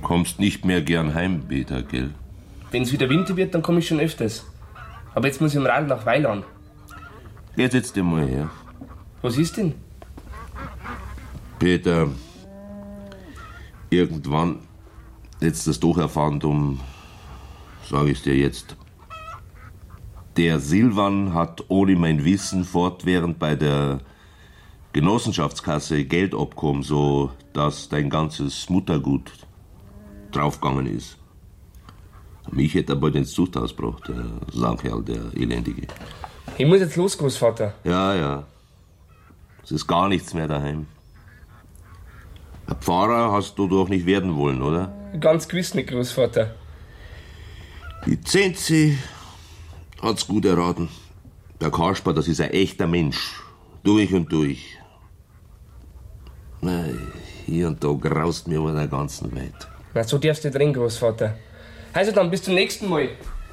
Kommst nicht mehr gern heim, Peter, gell? Wenn's wieder Winter wird, dann komme ich schon öfters. Aber jetzt muss ich am Radl nach Weiland. Jetzt setz dich mal her. Was ist denn? Peter, irgendwann hättest du es doch erfahren, drum sag ich's dir jetzt. Der Silvan hat ohne mein Wissen fortwährend bei der Genossenschaftskasse Geld abgekommen, so dass dein ganzes Muttergut draufgegangen ist. Mich hätte er bald ins Zuchthaus gebracht, der Saukerl, der Elendige. Ich muss jetzt los, Großvater. Ja. Es ist gar nichts mehr daheim. Ein Pfarrer hast du doch nicht werden wollen, oder? Ganz gewiss nicht, Großvater. Die Zenzi hat's gut erraten. Der Kasper, das ist ein echter Mensch. Durch und durch. Hier und da graust mir über der ganzen Welt. Na, so darfst du nicht reden, Großvater. Also dann, bis zum nächsten Mal.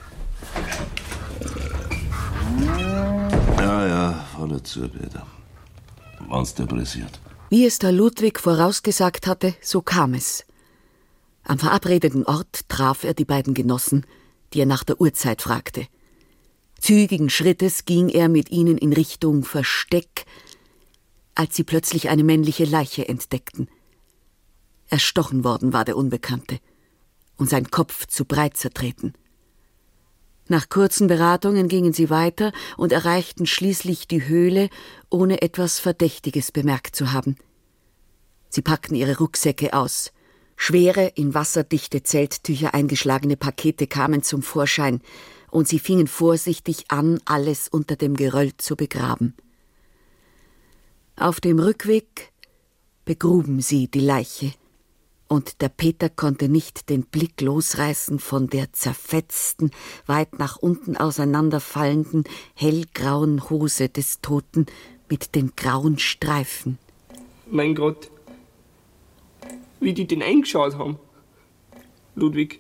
Ja, fahr dazu, Peter. Wenn's dir pressiert. Wie es der Ludwig vorausgesagt hatte, so kam es. Am verabredeten Ort traf er die beiden Genossen, die er nach der Uhrzeit fragte. Zügigen Schrittes ging er mit ihnen in Richtung Versteck, als sie plötzlich eine männliche Leiche entdeckten. Erstochen worden war der Unbekannte und sein Kopf zu breit zertreten. Nach kurzen Beratungen gingen sie weiter und erreichten schließlich die Höhle, ohne etwas Verdächtiges bemerkt zu haben. Sie packten ihre Rucksäcke aus. Schwere, in wasserdichte Zelttücher eingeschlagene Pakete kamen zum Vorschein, und sie fingen vorsichtig an, alles unter dem Geröll zu begraben. Auf dem Rückweg begruben sie die Leiche, und der Peter konnte nicht den Blick losreißen von der zerfetzten, weit nach unten auseinanderfallenden, hellgrauen Hose des Toten mit den grauen Streifen. Mein Gott, wie die den eingeschaut haben. Ludwig.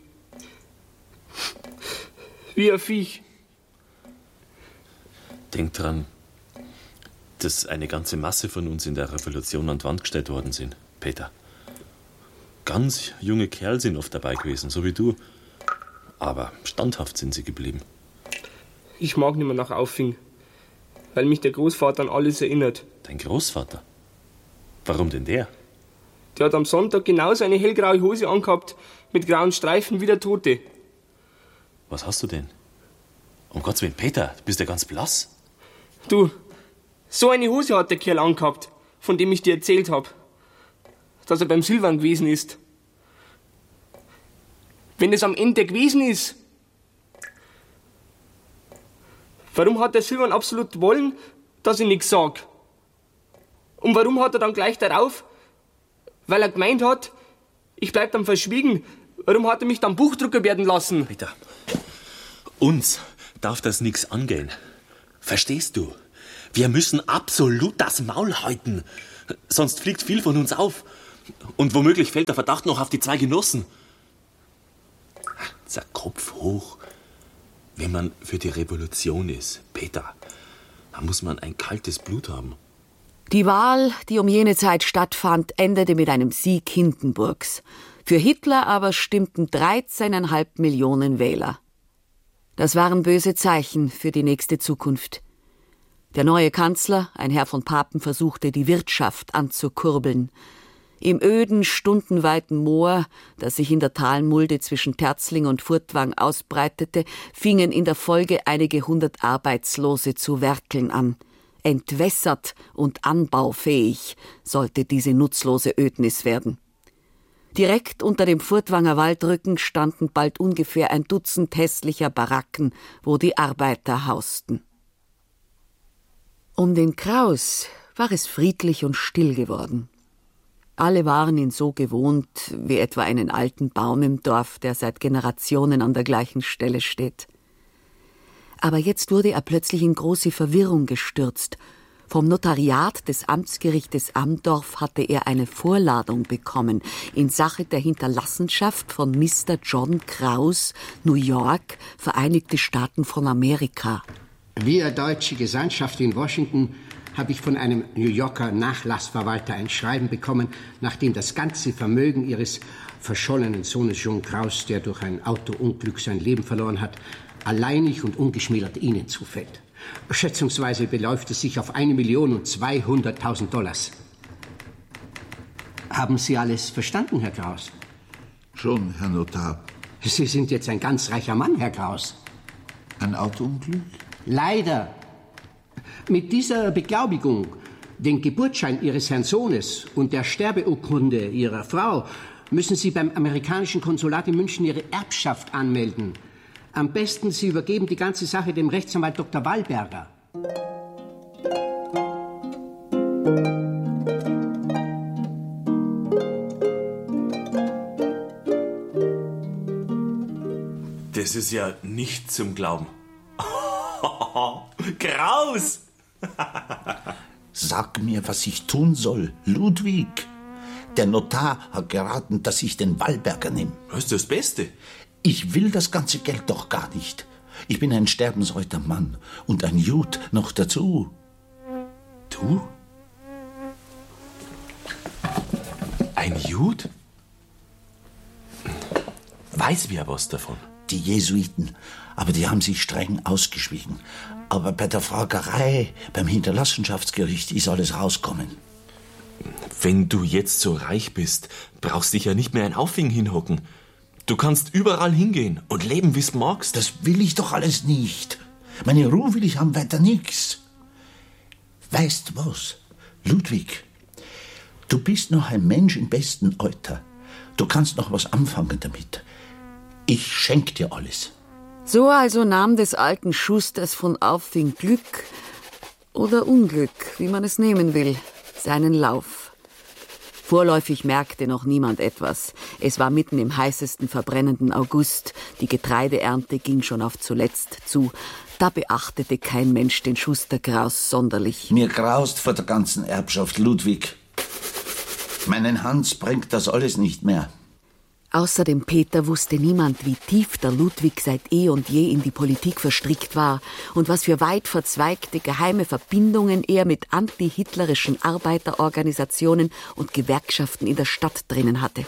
Wie ein Viech. Denk dran, dass eine ganze Masse von uns in der Revolution an die Wand gestellt worden sind, Peter. Ganz junge Kerl sind oft dabei gewesen, so wie du. Aber standhaft sind sie geblieben. Ich mag nicht mehr nach Auffing, weil mich der Großvater an alles erinnert. Dein Großvater? Warum denn der? Der hat am Sonntag genauso eine hellgraue Hose angehabt, mit grauen Streifen wie der Tote. Was hast du denn? Um Gottes Willen, Peter, du bist ja ganz blass. Du, so eine Hose hat der Kerl angehabt, von dem ich dir erzählt habe, dass er beim Silvan gewesen ist. Wenn es am Ende gewesen ist, warum hat der Silvan absolut wollen, dass ich nichts sag? Und warum hat er dann gleich darauf, weil er gemeint hat, ich bleib dann verschwiegen, warum hat er mich dann Buchdrucker werden lassen? Peter, uns darf das nichts angehen. Verstehst du? Wir müssen absolut das Maul halten. Sonst fliegt viel von uns auf. Und womöglich fällt der Verdacht noch auf die zwei Genossen. Der Kopf hoch. Wenn man für die Revolution ist, Peter, dann muss man ein kaltes Blut haben. Die Wahl, die um jene Zeit stattfand, endete mit einem Sieg Hindenburgs. Für Hitler aber stimmten 13,5 Millionen Wähler. Das waren böse Zeichen für die nächste Zukunft. Der neue Kanzler, ein Herr von Papen, versuchte, die Wirtschaft anzukurbeln. Im öden, stundenweiten Moor, das sich in der Talmulde zwischen Terzling und Furtwang ausbreitete, fingen in der Folge einige 100 Arbeitslose zu werkeln an. Entwässert und anbaufähig sollte diese nutzlose Ödnis werden. Direkt unter dem Furtwanger Waldrücken standen bald ungefähr ein Dutzend hässlicher Baracken, wo die Arbeiter hausten. Um den Kraus war es friedlich und still geworden. Alle waren ihn so gewohnt, wie etwa einen alten Baum im Dorf, der seit Generationen an der gleichen Stelle steht. Aber jetzt wurde er plötzlich in große Verwirrung gestürzt. Vom Notariat des Amtsgerichtes Amdorf hatte er eine Vorladung bekommen in Sache der Hinterlassenschaft von Mr. John Kraus, New York, Vereinigte Staaten von Amerika. Wir, deutsche Gesandtschaft in Washington, habe ich von einem New Yorker Nachlassverwalter ein Schreiben bekommen, nachdem das ganze Vermögen Ihres verschollenen Sohnes John Kraus, der durch ein Autounglück sein Leben verloren hat, alleinig und ungeschmälert Ihnen zufällt. Schätzungsweise beläuft es sich auf 1.200.000 $. Haben Sie alles verstanden, Herr Kraus? Schon, Herr Notar. Sie sind jetzt ein ganz reicher Mann, Herr Kraus. Ein Autounglück? Leider. Mit dieser Beglaubigung, den Geburtsschein Ihres Herrn Sohnes und der Sterbeurkunde Ihrer Frau müssen Sie beim amerikanischen Konsulat in München Ihre Erbschaft anmelden. Am besten, Sie übergeben die ganze Sache dem Rechtsanwalt Dr. Wallberger. Das ist ja nicht zum Glauben. Kraus! Sag mir, was ich tun soll, Ludwig. Der Notar hat geraten, dass ich den Wallberger nehme. Das ist das Beste. Ich will das ganze Geld doch gar nicht. Ich bin ein sterbensalter Mann und ein Jud noch dazu. Du? Ein Jud? Weiß wer was davon? Die Jesuiten, aber die haben sich streng ausgeschwiegen. Aber bei der Fragerei, beim Hinterlassenschaftsgericht ist alles rauskommen. Wenn du jetzt so reich bist, brauchst dich ja nicht mehr ein Auffing hinhocken. Du kannst überall hingehen und leben, wie's magst. Das will ich doch alles nicht. Meine Ruhe will ich haben, weiter nix. Weißt was, Ludwig? Du bist noch ein Mensch im besten Alter. Du kannst noch was anfangen damit. Ich schenk dir alles. So also nahm des alten Schusters von Auffing Glück oder Unglück, wie man es nehmen will, seinen Lauf. Vorläufig merkte noch niemand etwas. Es war mitten im heißesten verbrennenden August. Die Getreideernte ging schon auf zuletzt zu. Da beachtete kein Mensch den Schuster Kraus sonderlich. Mir graust vor der ganzen Erbschaft, Ludwig. Meinen Hans bringt das alles nicht mehr. Außer dem Peter wusste niemand, wie tief der Ludwig seit eh und je in die Politik verstrickt war und was für weit verzweigte geheime Verbindungen er mit antihitlerischen Arbeiterorganisationen und Gewerkschaften in der Stadt drinnen hatte.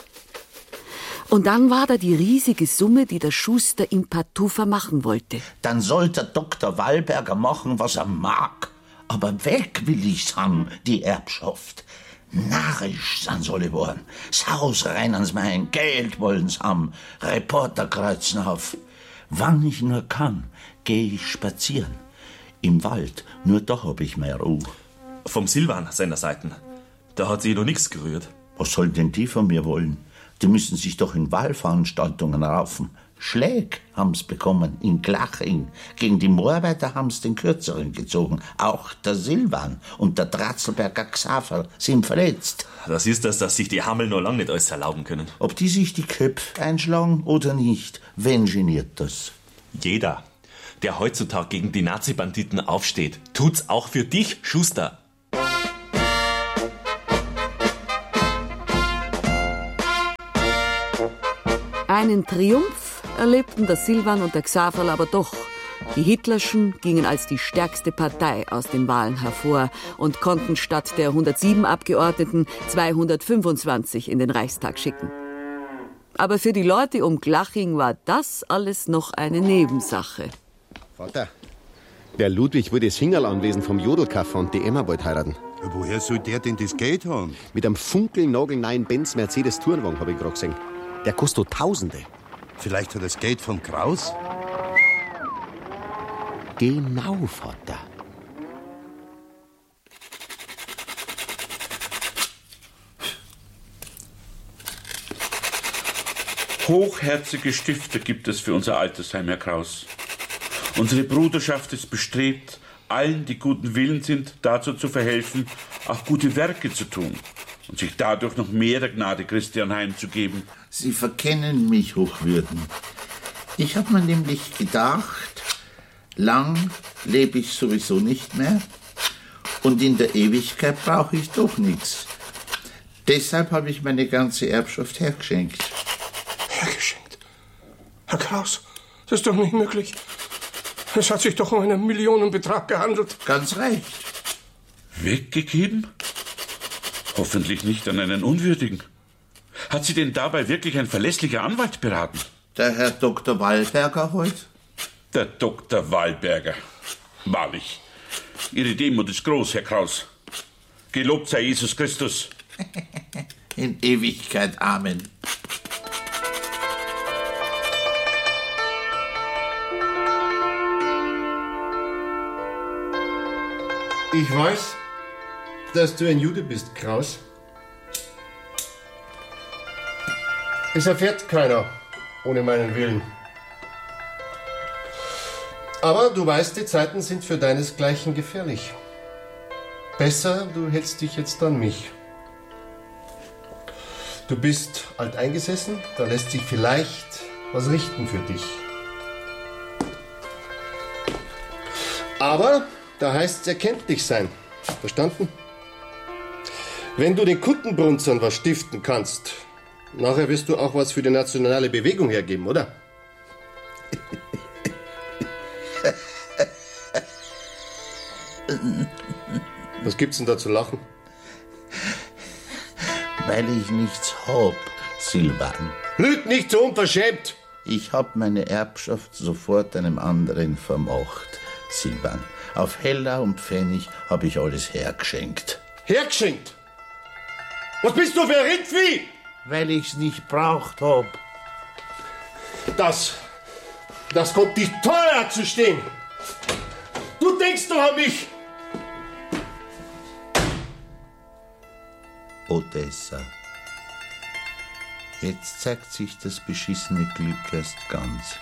Und dann war da die riesige Summe, die der Schuster ihm partout vermachen wollte. Dann soll der Dr. Wallberger machen, was er mag. Aber weg will ich's haben, die Erbschaft. Narrisch sind sie alle geworden. Das Haus rein ans Main, Geld wollen's haben, Reporter kreuzen auf. Wann ich nur kann, geh ich spazieren. Im Wald, nur da hab ich meine Ruhe. Vom Silvan seiner Seiten. Da hat sich noch nichts gerührt. Was sollen denn die von mir wollen? Die müssen sich doch in Wahlveranstaltungen raufen. Schläg haben's bekommen in Glaching. Gegen die Moorarbeiter haben's den Kürzeren gezogen. Auch der Silvan und der Dratzelberger Xaver sind verletzt. Das ist das, dass sich die Hammel noch lange nicht alles erlauben können. Ob die sich die Köpfe einschlagen oder nicht, wen geniert das? Jeder, der heutzutage gegen die Nazi-Banditen aufsteht, tut's auch für dich, Schuster. Einen Triumph erlebten der Silvan und der Xaverl aber doch. Die Hitlerschen gingen als die stärkste Partei aus den Wahlen hervor und konnten statt der 107 Abgeordneten 225 in den Reichstag schicken. Aber für die Leute um Glaching war das alles noch eine Nebensache. Vater, der Ludwig will das Hingerl anwesen vom Jodelkaffer und die Emma bald heiraten. Ja, woher soll der denn das Geld haben? Mit einem funkelnagelneuen Benz Mercedes Tourenwagen, habe ich gerade gesehen. Der kostet Tausende. Vielleicht hat er das Geld von Kraus? Genau, Vater. Hochherzige Stifter gibt es für unser Altersheim, Herr Kraus. Unsere Bruderschaft ist bestrebt, allen, die guten Willen sind, dazu zu verhelfen, auch gute Werke zu tun und sich dadurch noch mehr der Gnade Christi anheimzugeben. Sie verkennen mich, Hochwürden. Ich habe mir nämlich gedacht, lang lebe ich sowieso nicht mehr und in der Ewigkeit brauche ich doch nichts. Deshalb habe ich meine ganze Erbschaft hergeschenkt. Hergeschenkt? Herr Kraus, das ist doch nicht möglich. Es hat sich doch um einen Millionenbetrag gehandelt. Ganz recht. Weggegeben? Hoffentlich nicht an einen Unwürdigen. Hat Sie denn dabei wirklich ein verlässlicher Anwalt beraten? Der Herr Dr. Wallberger heute? Der Dr. Wallberger. Wahrlich. Ihre Demut ist groß, Herr Kraus. Gelobt sei Jesus Christus. In Ewigkeit. Amen. Ich weiß, dass du ein Jude bist, Kraus. Es erfährt keiner ohne meinen Willen. Aber du weißt, die Zeiten sind für deinesgleichen gefährlich. Besser, du hältst dich jetzt an mich. Du bist alteingesessen, da lässt sich vielleicht was richten für dich. Aber da heißt's erkenntlich sein. Verstanden? Wenn du den Kuttenbrunzern was stiften kannst, nachher wirst du auch was für die nationale Bewegung hergeben, oder? Was gibt's denn da zu lachen? Weil ich nichts hab, Silvan. Lüg nicht so unverschämt! Ich hab meine Erbschaft sofort einem anderen vermacht, Silvan. Auf Heller und Pfennig hab ich alles hergeschenkt. Hergeschenkt? Was bist du für ein Rindvieh? Weil ich's nicht braucht hab. Das kommt dich teuer zu stehen. Du denkst doch an mich. Odessa. Jetzt zeigt sich das beschissene Glück erst ganz.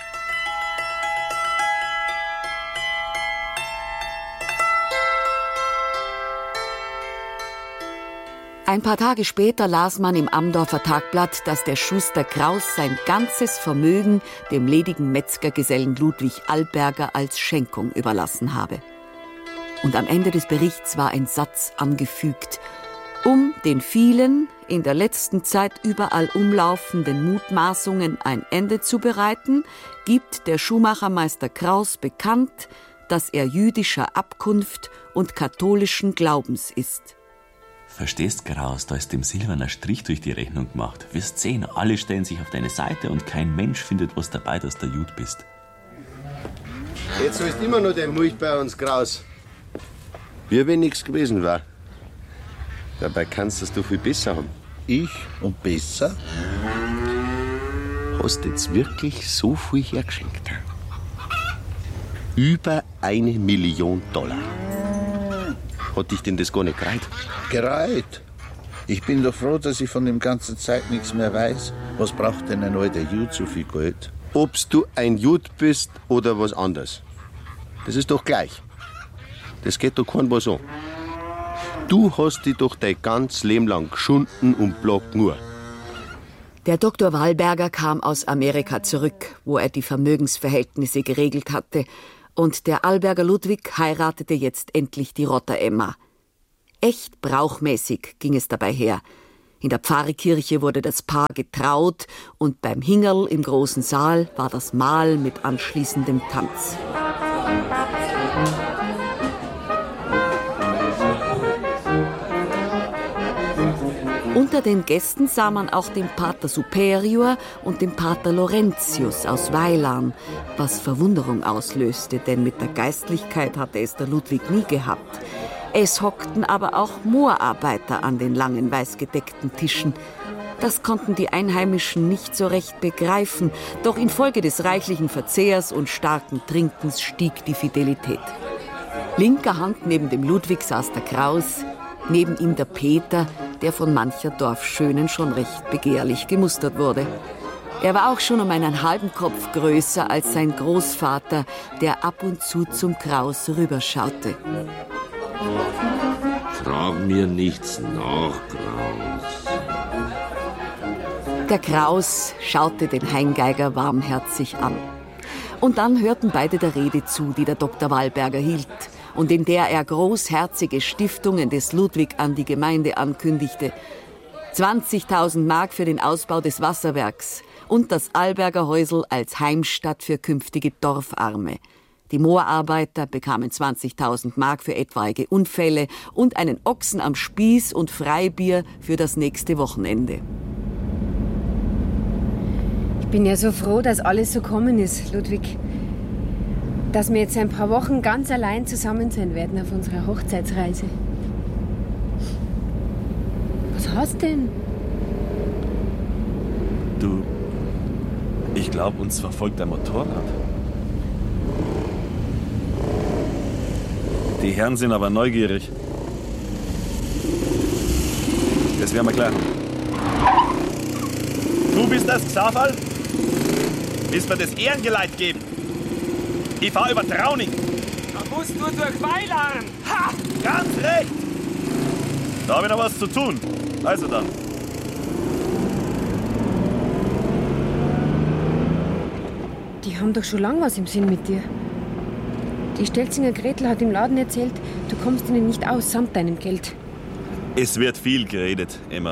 Ein paar Tage später las man im Amdorfer Tagblatt, dass der Schuster Kraus sein ganzes Vermögen dem ledigen Metzgergesellen Ludwig Allberger als Schenkung überlassen habe. Und am Ende des Berichts war ein Satz angefügt: Um den vielen, in der letzten Zeit überall umlaufenden Mutmaßungen ein Ende zu bereiten, gibt der Schuhmachermeister Kraus bekannt, dass er jüdischer Abkunft und katholischen Glaubens ist. Verstehst, Kraus, da ist dem Silvan ein Strich durch die Rechnung gemacht. Wirst sehen, alle stellen sich auf deine Seite und kein Mensch findet was dabei, dass du Jud bist. Jetzt sollst immer noch dein Mulch bei uns, Kraus. Wie wenn nichts gewesen war. Dabei kannst du viel besser haben. Ich und besser? Hast jetzt wirklich so viel hergeschenkt? Über $1 Million. Hat dich denn das gar nicht gereiht? Gereiht? Ich bin doch froh, dass ich von dem ganzen Zeit nichts mehr weiß. Was braucht denn ein alter Jud so viel Geld? Obst du ein Jud bist oder was anderes. Das ist doch gleich. Das geht doch kein was an. Du hast dich doch dein ganzes Leben lang geschunden und block nur. Der Dr. Wallberger kam aus Amerika zurück, wo er die Vermögensverhältnisse geregelt hatte. Und der Allberger Ludwig heiratete jetzt endlich die Rotter Emma. Echt brauchmäßig ging es dabei her. In der Pfarrkirche wurde das Paar getraut und beim Hingerl im großen Saal war das Mahl mit anschließendem Tanz. Unter den Gästen sah man auch den Pater Superior und den Pater Laurentius aus Weilan, was Verwunderung auslöste, denn mit der Geistlichkeit hatte es der Ludwig nie gehabt. Es hockten aber auch Moorarbeiter an den langen, weißgedeckten Tischen. Das konnten die Einheimischen nicht so recht begreifen, doch infolge des reichlichen Verzehrs und starken Trinkens stieg die Fidelität. Linker Hand neben dem Ludwig saß der Kraus, neben ihm der Peter, der von mancher Dorfschönen schon recht begehrlich gemustert wurde. Er war auch schon um einen halben Kopf größer als sein Großvater, der ab und zu zum Kraus rüberschaute. Frag mir nichts nach, Kraus. Der Kraus schaute den Heingeiger warmherzig an. Und dann hörten beide der Rede zu, die der Dr. Wallberger hielt und in der er großherzige Stiftungen des Ludwig an die Gemeinde ankündigte. 20.000 Mark für den Ausbau des Wasserwerks und das Allberger Häusl als Heimstatt für künftige Dorfarme. Die Moorarbeiter bekamen 20.000 Mark für etwaige Unfälle und einen Ochsen am Spieß und Freibier für das nächste Wochenende. Ich bin ja so froh, dass alles so gekommen ist, Ludwig. Dass wir jetzt ein paar Wochen ganz allein zusammen sein werden auf unserer Hochzeitsreise. Was hast denn? Du, ich glaube, uns verfolgt ein Motorrad. Die Herren sind aber neugierig. Das werden wir klären. Du bist das Xafal? Willst mir das Ehrengeleit geben? Ich fahr über Trauning. Da musst du durch Weilaren. Ha! Ganz recht. Da habe ich noch was zu tun. Also dann. Die haben doch schon lange was im Sinn mit dir. Die Stelzinger Gretel hat im Laden erzählt, du kommst ihnen nicht aus samt deinem Geld. Es wird viel geredet, Emma.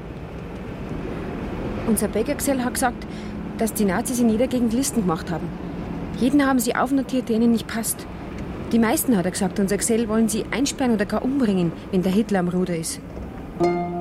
Unser Bäckergesell hat gesagt, dass die Nazis in jeder Gegend Listen gemacht haben. Jeden haben sie aufnotiert, der ihnen nicht passt. Die meisten, hat er gesagt, unser Gesell wollen sie einsperren oder gar umbringen, wenn der Hitler am Ruder ist.